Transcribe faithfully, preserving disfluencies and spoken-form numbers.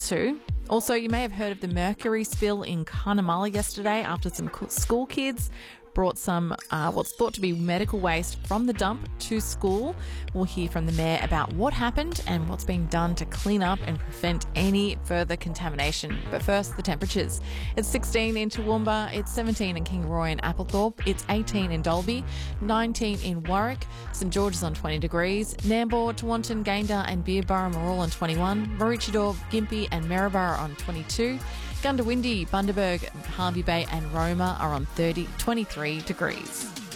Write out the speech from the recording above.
to. Also, you may have heard of the mercury spill in Cunnamulla yesterday after some co- school kids brought some uh, what's thought to be medical waste from the dump to school. We'll hear from the Mayor about what happened and what's being done to clean up and prevent any further contamination. But first, the temperatures. It's sixteen in Toowoomba, it's seventeen in Kingaroy and Applethorpe, it's eighteen in Dalby, nineteen in Warwick, St George's on twenty degrees, Nambour, Tewantin, Gayndah and Beerborough are all on twenty-one, Maroochydore, Gympie and Maryborough on twenty-two, Gundawindi, Bundaberg, Harvey Bay and Roma are on thirty, twenty-three degrees.